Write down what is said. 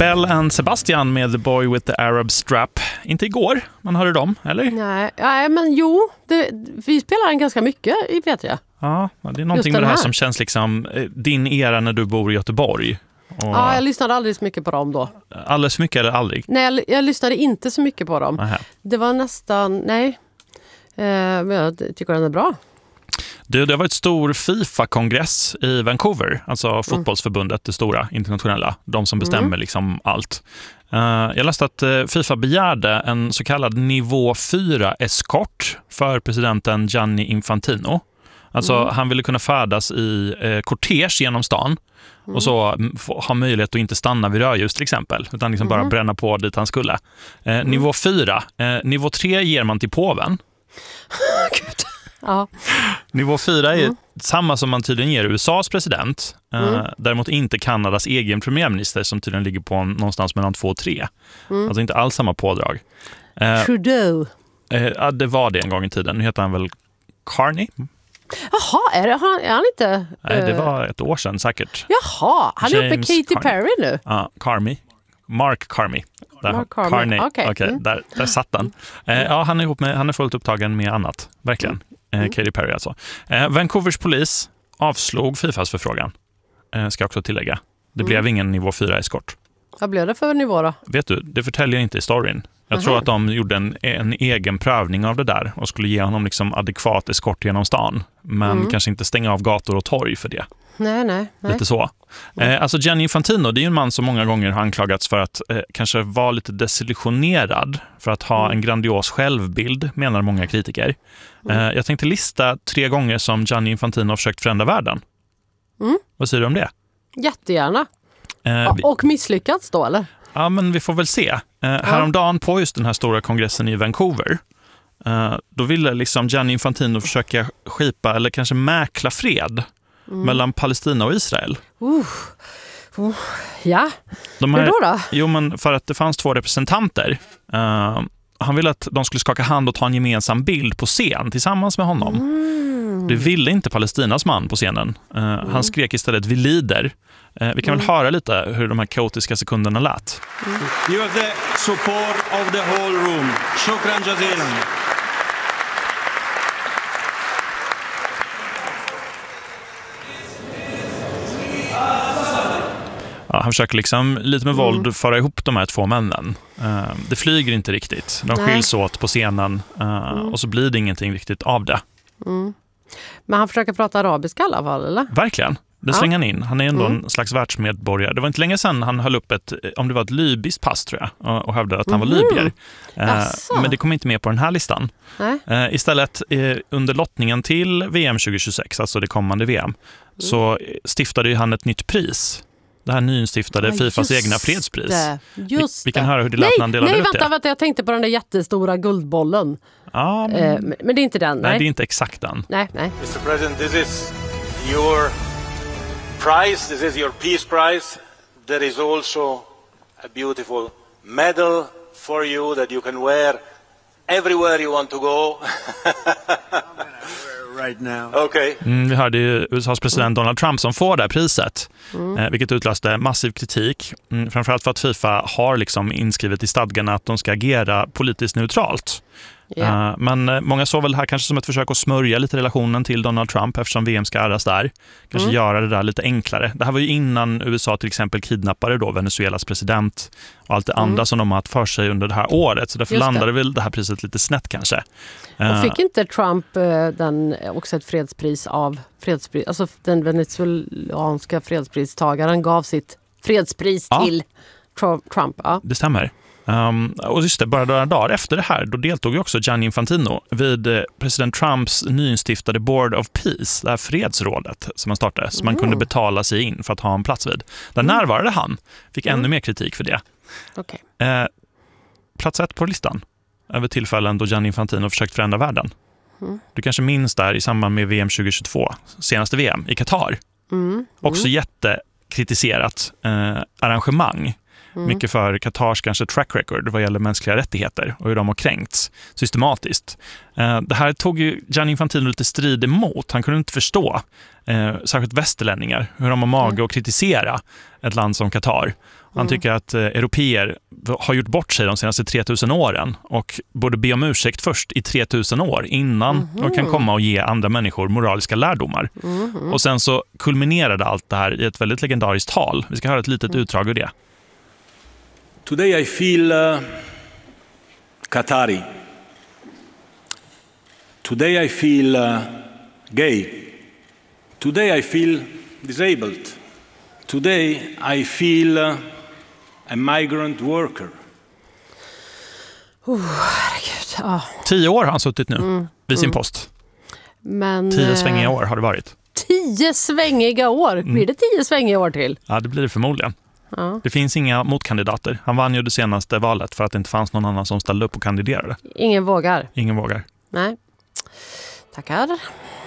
Bell and Sebastian med The Boy with the Arab Strap. Inte igår, man hörde dem, eller? Nej men jo, vi spelar den ganska mycket i P3. Ja, det är någonting med det här som känns liksom din era när du bor i Göteborg. Ja, jag lyssnade aldrig så mycket på dem då. Alldeles mycket eller aldrig? Nej, jag lyssnade inte så mycket på dem. Aha. Det var nästan, men jag tycker den är bra. Det har varit stor FIFA-kongress i Vancouver, alltså fotbollsförbundet, det stora internationella, de som bestämmer liksom allt. Jag läste att FIFA begärde en så kallad nivå 4-eskort för presidenten Gianni Infantino. Alltså han ville kunna färdas i kortege genom stan och så ha möjlighet att inte stanna vid rödljus till exempel, utan liksom bara bränna på dit han skulle. Nivå 4, nivå 3 ger man till påven. Ja. Nivå 4 är samma som man tydligen ger USAs president, däremot inte Kanadas egen premiärminister som tydligen ligger på någonstans mellan 2 och 3. Alltså inte alls samma pådrag. Trudeau. Ja, det var det en gång i tiden. Nu heter han väl Carney? Jaha, är han inte? Nej, det var ett år sedan säkert. Jaha, han är uppe med Katy Perry nu. Ja, Mark Carney. Carney. Okej, där satt den. Ja, han är fullt upptagen med annat, verkligen. Katy Perry alltså. Vancouvers polis avslog FIFAs förfrågan. Ska jag också tillägga. Det blev ingen nivå 4-eskort. Vad blev det för nivå då? Vet du, det förtäljer inte i storyn. Jag tror att de gjorde en egen prövning av det där och skulle ge honom liksom adekvat eskort genom stan. Men kanske inte stänga av gator och torg för det. Nej. Lite så. Alltså Gianni Infantino, det är ju en man som många gånger har anklagats för att kanske vara lite desillusionerad, för att ha en grandios självbild, menar många kritiker. Jag tänkte lista 3 gånger som Gianni Infantino har försökt förändra världen. Vad säger du om det? Jättegärna. Och misslyckats då, eller? Ja, men vi får väl se. Häromdagen på just den här stora kongressen i Vancouver, då ville liksom Gianni Infantino försöka skipa eller kanske mäkla fred mellan Palestina och Israel. Ja, hur då? Jo, men för att det fanns 2 representanter. Han ville att de skulle skaka hand och ta en gemensam bild på scen tillsammans med honom. Det ville inte Palestinas man på scenen. Han skrek istället "vi lider". Vi kan väl höra lite hur de här kaotiska sekunderna lät. You have the support of the whole room. Shukran jazilan. Ja, han försöker liksom lite med våld föra ihop de här 2 männen. Det flyger inte riktigt. De skiljs åt på scenen och så blir det ingenting riktigt av det. Men han försöker prata arabiska i alla fall, eller? Verkligen. Det slänger han in. Han är ändå en slags världsmedborgare. Det var inte länge sedan han höll upp om det var ett libyskt pass tror jag, och hävdade att han var libyer. Men det kom inte med på den här listan. Istället under lottningen till VM 2026, alltså det kommande VM, så stiftade ju han ett nytt pris. Det här nyinstiftade FIFAs egna fredspris. Vi kan höra hur det lät när han delade ut det. Vänta, jag tänkte på den där jättestora guldbollen. Ja, men det är inte den. Nej, det är inte exakt den. Nej. Mr. President, this is your prize. This is your peace prize. There is also a beautiful medal for you that you can wear everywhere you want to go. Right now. Okay. Vi hörde ju USAs president Donald Trump som får det här priset, vilket utlöste massiv kritik. Framförallt för att FIFA har liksom inskrivet i stadgarna att de ska agera politiskt neutralt. Men många såg väl här kanske som ett försök att smörja lite relationen till Donald Trump eftersom VM ska arras där. Kanske göra det där lite enklare. Det här var ju innan USA till exempel kidnappade då Venezuelas president och allt det andra som de har haft för sig under det här året. Så därför landade väl det här priset lite snett kanske. Och fick inte Trump också ett fredspris alltså den venezuelanska fredspristagaren gav sitt fredspris till Trump. Ja. Det stämmer. Och just det, bara några dagar efter det här då deltog ju också Gianni Infantino vid president Trumps nyinstiftade Board of Peace, det här fredsrådet som man startade, som man kunde betala sig in för att ha en plats vid. Där närvarade han, fick ännu mer kritik för det. Okay. Plats 1 på listan över tillfällen då Gianni Infantino försökt förändra världen. Du kanske minns där i samband med VM 2022, senaste VM i Qatar. Också jättekritiserat arrangemang. Mycket för Qatars kanske track record vad gäller mänskliga rättigheter och hur de har kränkts systematiskt. Det här tog ju Gianni Infantino lite strid emot. Han kunde inte förstå, särskilt västerlänningar, hur de har mage att kritisera ett land som Qatar. Han tycker att europeer har gjort bort sig de senaste 3000 åren och borde be om ursäkt först i 3000 år innan de kan komma och ge andra människor moraliska lärdomar. Och sen så kulminerade allt det här i ett väldigt legendariskt tal. Vi ska höra ett litet utdrag ur det. Today I feel Qatari. Today I feel gay. Today I feel disabled. Today I feel a migrant worker. Herregud. 10 år har han suttit nu vid sin post. Men 10 svängiga år har det varit. 10 svängiga år? Blir det 10 svängiga år till? Ja, det blir det förmodligen. Ja. Det finns inga motkandidater. Han vann ju det senaste valet för att det inte fanns någon annan som ställde upp och kandiderade. Ingen vågar? Ingen vågar. Nej. Tackar.